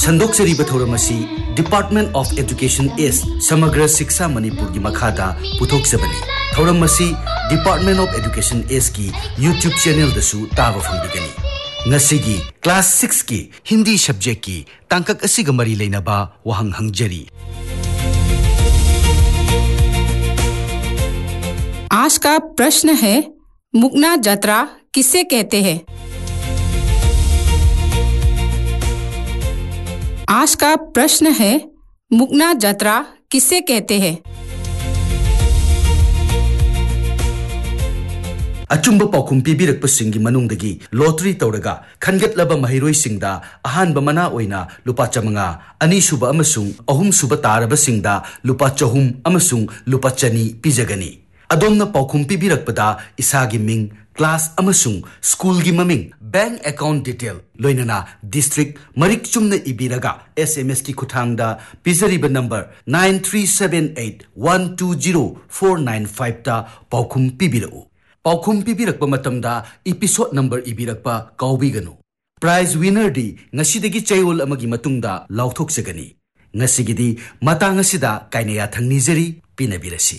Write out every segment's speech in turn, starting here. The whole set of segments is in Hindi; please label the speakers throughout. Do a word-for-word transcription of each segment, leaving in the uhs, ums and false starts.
Speaker 1: संदोक्चरी बथौरमसी डिपार्टमेंट ऑफ एजुकेशन एस समग्र शिक्षा मणिपुर की मखादा पुथोक्चबनी थौरमसी डिपार्टमेंट ऑफ एजुकेशन एस की यूट्यूब चैनल दसु ताब फंगबिगनी ngasiगी क्लास सिक्स की हिंदी सब्जेक्ट की तांकक असिग मरी लेनबा वहंग हंगजरी।
Speaker 2: आज का प्रश्न है, मुकना जात्रा किसे कहते हैं? आज का प्रश्न है, मुकना जात्रा किसे कहते हैं?
Speaker 1: अचुंब पाउखुम पीबीरकपसिंगी मनुंगदगी लॉटरी तौरगा खनगतलबा महिरोइसिंगदा अहानबा मना ओइना लुपा चमंगा अनीसुबा अमसुंग अहुमसुबा तारबसिंगदा लुपा चहुम अमसुंग लुपा चनी पिजगनी। अदोमना पाउखुम पीबीरकपदा इसागी मिंग, क्लास अमसुंग स्कूल की ममिंग, bank account detail लोइनना district Marik Chumna इबीरगा SMS की खुथांगदा पिजरीबा number nine three seven eight one two zero four nine five ता पाउखुम पीबीरउ। पाउखुम पीबीरकपा मतमदा एपिसोड नंबर इबीरकपा काउबीगनु। प्राइज विनर दी ngasiदगी चैओल अमगी मतुंगदा लाउथोक्सगनी। ngasiगिदी मतांग असिदा काइनेया थंगनिजरी पिनबिरसी।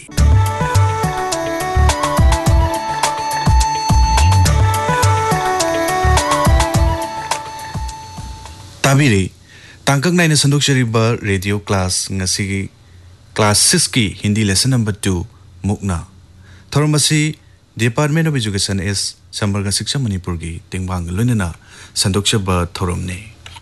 Speaker 3: ताबिरी तांकक nine संदोक्चरीबा radio class ngasiगी class six की Hindi lesson number two मुकना थौरमसी department of education S समग्र शिक्षा मणिपुर की तेंबांग लोइनना संदोक्चबा थौरमने।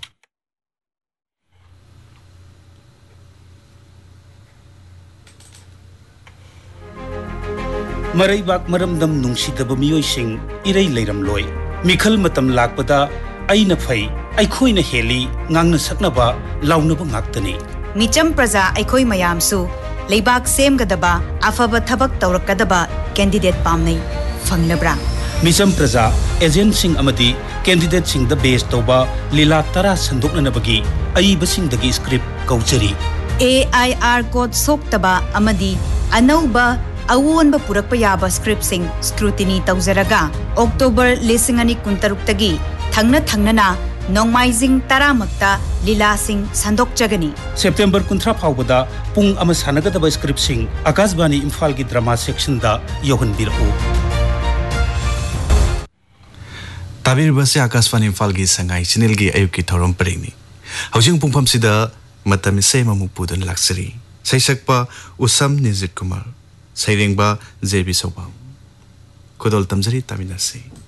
Speaker 4: मरैबाक मरमदम नुंसीदबा मियोइसिंग इरै लैरमलोय मिखल मतम लाकपदा अइना फै अइखोइना heli ngang saknaba launaba ngaktani
Speaker 5: Mitcham प्रजा अइखोइ मयामसु लेबाक सेमगदबा अफबा थबक तौरकदबा कैंडिडेट पामनै फंगलब्रा।
Speaker 4: मिचम प्रजा agent Singh अमदी candidate Singh the base तौबा लीला तरा संदोकनबगी अइबसिंगदगी स्क्रिप्ट कौचरी।
Speaker 5: एआईआर कोड सोक्तबा अमदी अनौबा अवोनबा पुरकपा याबा स्क्रिप्ट सिंग स्क्रूटिनी तौजरगा अक्टोबर लिसिंग अनि कुंतरुक्तगी थंगना थंगना नोंगमाइजिंग तरामक्ता लीला सिंह संदोक्चगनी।
Speaker 4: सेप्टेम्बर कुंथ्रा फाउबदा पुंग अमा सानगदबा स्क्रिप्ट सिंग आकाशवाणी इम्फाल की ड्रामा सेक्शन दा योहनबिरहु।
Speaker 3: ताबिरबसे आकाशवाणी इम्फाल की संगाई चैनल की अयुक की थौरम परेंगनी हौजिंग पुंफम सिदा मतम से ममुपुदन लाक्सरी सैसकपा उसम निजित कुमार सैरेंगबा जेबी सोबाम खुदोल तमजरी तामिनासी।